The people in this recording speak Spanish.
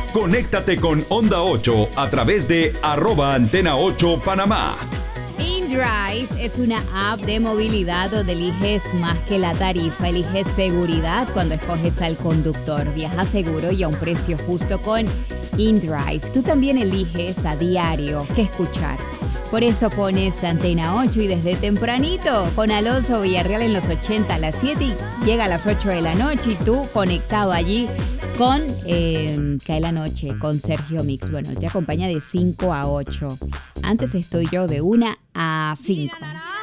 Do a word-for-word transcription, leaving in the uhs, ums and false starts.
Conéctate con Onda ocho a través de arroba Antena ocho Panamá. InDrive es una app de movilidad donde eliges más que la tarifa, eliges seguridad cuando escoges al conductor. Viaja seguro y a un precio justo con InDrive. Tú también eliges a diario qué escuchar. Por eso pones Antena ocho y desde tempranito con Alonso Villarreal en los ochenta a las siete y llega a las ocho de la noche y tú conectado allí con eh, Cae la Noche, con Sergio Mix. Bueno, te acompaña de cinco a ocho. Antes estoy yo de una a cinco.